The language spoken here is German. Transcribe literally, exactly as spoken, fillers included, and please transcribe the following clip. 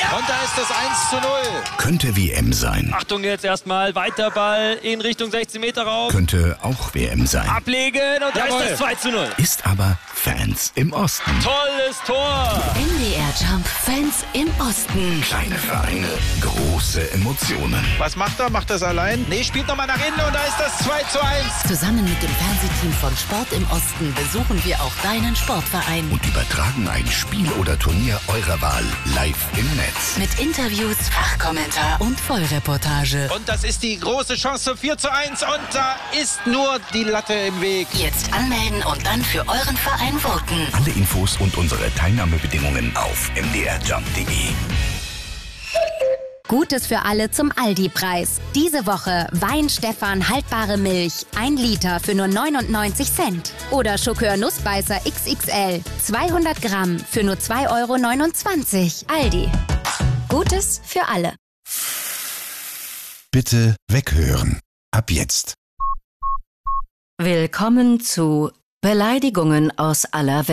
Ja! Und da ist das eins zu null. Könnte W M sein. Achtung jetzt erstmal, weiter Ball in Richtung sechzehn Meter Raum. Könnte auch W M sein. Ablegen und da Jawohl. ist das zwei zu null. Ist aber Fans im Osten. Tolles Tor. N D R Jump Fans im Osten. Kleine Vereine, große Emotionen. Was macht er? Macht er es allein? Nee, spielt nochmal nach innen und da ist das zwei zu eins. Zusammen mit dem Fernsehteam von Sport im Osten besuchen wir auch deinen Sportverein. Und übertragen ein Spiel oder Turnier eurer Wahl live im Netz. Mit Interviews, Fachkommentar und Vollreportage. Und das ist die große Chance, vier zu eins. Und da ist nur die Latte im Weg. Jetzt anmelden und dann für euren Verein voten. Alle Infos und unsere Teilnahmebedingungen auf m d r jump punkt d e. Gutes für alle zum Aldi-Preis. Diese Woche Wein Stefan haltbare Milch, ein Liter für nur neunundneunzig Cent. Oder Schokör Nussbeißer X X L, zweihundert Gramm für nur zwei Euro neunundzwanzig. Aldi. Gutes für alle. Bitte weghören. Ab jetzt. Willkommen zu Beleidigungen aus aller Welt.